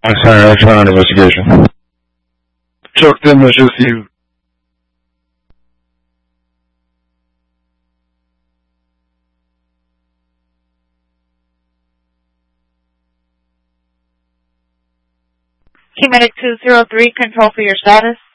Action on investigation. Chuck Denver, just you. Key Medic 203, control for your status.